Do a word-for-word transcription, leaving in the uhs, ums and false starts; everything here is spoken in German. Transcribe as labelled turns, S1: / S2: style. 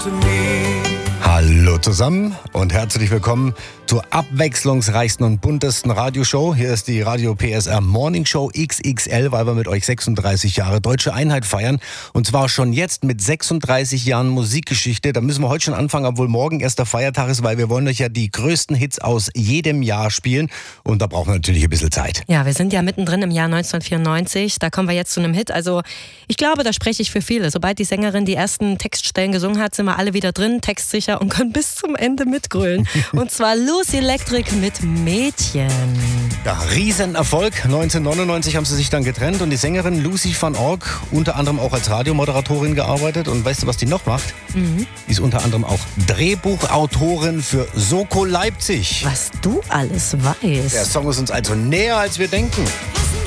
S1: to me.
S2: Hallo zusammen und herzlich willkommen zur abwechslungsreichsten und buntesten Radioshow. Hier ist die Radio P S R Morning Show X X L, weil wir mit euch sechsunddreißig Jahre Deutsche Einheit feiern. Und zwar schon jetzt mit sechsunddreißig Jahren Musikgeschichte. Da müssen wir heute schon anfangen, obwohl morgen erst der Feiertag ist, weil wir wollen euch ja die größten Hits aus jedem Jahr spielen. Und da brauchen wir natürlich ein bisschen Zeit.
S3: Ja, wir sind ja mittendrin im Jahr neunzehnhundertvierundneunzig. Da kommen wir jetzt zu einem Hit. Also ich glaube, da spreche ich für viele. Sobald die Sängerin die ersten Textstellen gesungen hat, sind wir alle wieder drin, textsicher und können bis zum Ende mitgrölen. Und zwar Lucy Electric mit Mädchen.
S2: Ja, Riesenerfolg. neunzehnhundertneunundneunzig haben sie sich dann getrennt und die Sängerin Lucy van Org unter anderem auch als Radiomoderatorin gearbeitet. Und weißt du, was die noch macht?
S3: Mhm.
S2: Die ist unter anderem auch Drehbuchautorin für Soko Leipzig.
S3: Was du alles weißt.
S2: Der Song ist uns also näher, als wir denken.
S1: Was